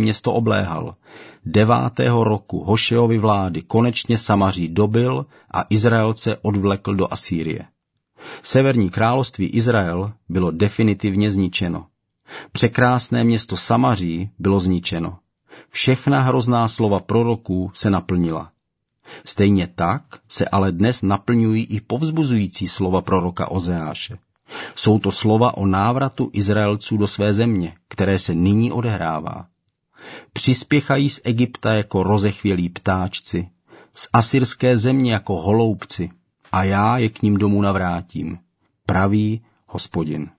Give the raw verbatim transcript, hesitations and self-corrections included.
město obléhal. Devátého roku Hošeovy vlády konečně Samaří dobyl a Izraelce odvlekl do Asýrie. Severní království Izrael bylo definitivně zničeno. Překrásné město Samaří bylo zničeno. Všechna hrozná slova proroků se naplnila. Stejně tak se ale dnes naplňují i povzbuzující slova proroka Ozeáše. Jsou to slova o návratu Izraelců do své země, které se nyní odehrává. Přispěchají z Egypta jako rozechvělí ptáčci, z asyrské země jako holoubci, a já je k ním domů navrátím, praví Hospodin.